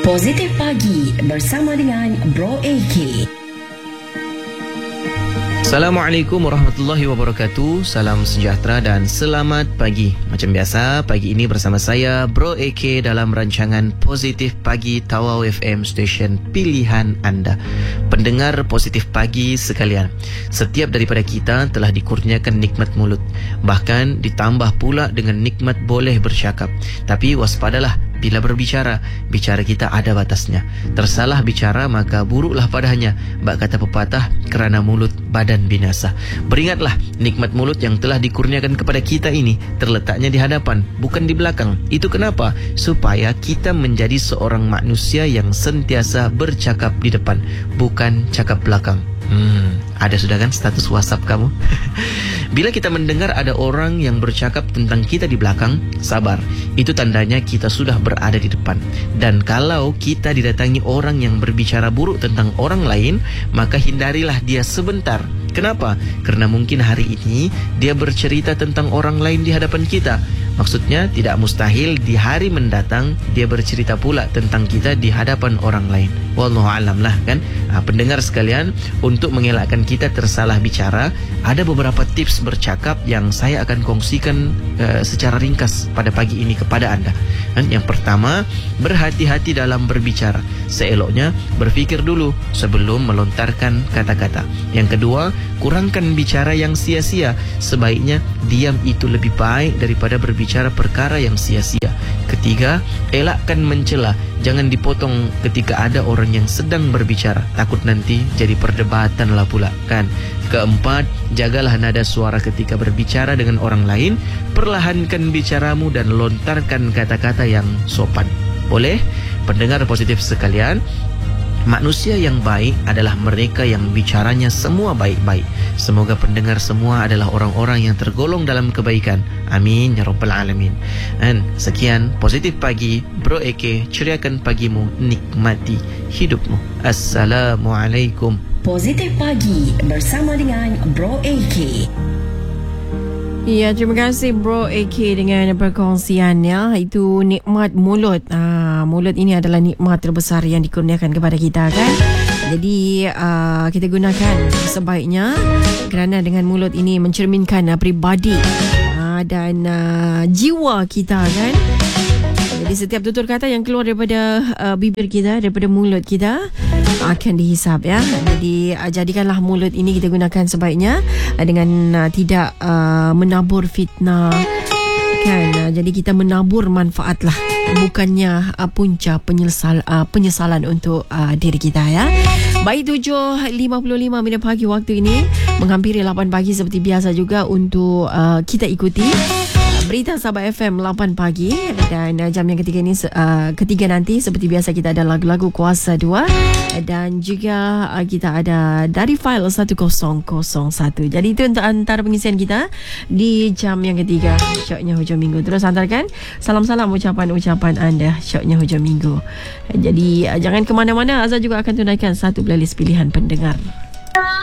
Positif Pagi bersama dengan Bro AK. Assalamualaikum warahmatullahi wabarakatuh. Salam sejahtera dan selamat pagi. Macam biasa, pagi ini bersama saya Bro AK dalam rancangan Positif Pagi Tawau FM Station pilihan anda. Pendengar Positif Pagi sekalian, setiap daripada kita telah dikurniakan nikmat mulut, bahkan ditambah pula dengan nikmat boleh bercakap. Tapi waspadalah, bila berbicara, bicara kita ada batasnya. Tersalah bicara maka buruklah padanya. Bak kata pepatah, kerana mulut badan binasa. Beringatlah, nikmat mulut yang telah dikurniakan kepada kita ini terletaknya di hadapan, bukan di belakang. Itu kenapa? Supaya kita menjadi seorang manusia yang sentiasa bercakap di depan, bukan cakap belakang. Ada sudah kan status WhatsApp kamu? Bila kita mendengar ada orang yang bercakap tentang kita di belakang, sabar. Itu tandanya kita sudah berada di depan. Dan kalau kita didatangi orang yang berbicara buruk tentang orang lain, maka hindarilah dia sebentar. Kenapa? Karena mungkin hari ini dia bercerita tentang orang lain di hadapan kita. Maksudnya tidak mustahil di hari mendatang dia bercerita pula tentang kita di hadapan orang lain. Wallahualam lah kan. Pendengar sekalian, untuk mengelakkan kita tersalah bicara, ada beberapa tips bercakap yang saya akan kongsikan secara ringkas pada pagi ini kepada anda. Yang pertama, berhati-hati dalam berbicara. Seeloknya berfikir dulu sebelum melontarkan kata-kata. Yang kedua, kurangkan bicara yang sia-sia. Sebaiknya diam itu lebih baik daripada berbicara perkara yang sia-sia. Ketiga, elakkan mencela. Jangan dipotong ketika ada orang yang sedang berbicara. Takut nanti jadi perdebatan lah pula kan. Keempat, jagalah nada suara ketika berbicara dengan orang lain. Perlahankan bicaramu dan lontarkan kata-kata yang sopan. Boleh? Pendengar positif sekalian, manusia yang baik adalah mereka yang bicaranya semua baik-baik. Semoga pendengar semua adalah orang-orang yang tergolong dalam kebaikan. Amin ya rabbal alamin. Dan sekian Positif Pagi Bro AK, ceriakan pagimu, nikmati hidupmu. Assalamualaikum. Positif Pagi bersama dengan Bro AK. Ya, terima kasih Bro AK dengan perkongsiannya. Itu nikmat mulut. Mulut ini adalah nikmat terbesar yang dikurniakan kepada kita kan. Jadi kita gunakan sebaiknya, kerana dengan mulut ini mencerminkan pribadi dan jiwa kita kan. Jadi setiap tutur kata yang keluar daripada bibir kita, daripada mulut kita, akan dihisap ya. Jadi jadikanlah mulut ini kita gunakan sebaiknya dengan tidak menabur fitnah kan. Jadi kita menabur manfaat lah, bukannya punca penyesalan untuk diri kita ya. Baik, 7.55 minit pagi waktu ini, menghampiri 8 pagi seperti biasa juga untuk kita ikuti Berita Sabah FM 8 pagi. Dan jam yang ketiga nanti seperti biasa kita ada lagu-lagu Kuasa 2. Dan juga kita ada dari file 1001. Jadi itu untuk antara pengisian kita di jam yang ketiga, Syoknya Hujung Minggu. Terus hantarkan salam-salam ucapan-ucapan anda Syoknya Hujung Minggu. Jadi jangan ke mana-mana, Azhar juga akan tunaikan satu playlist pilihan pendengar.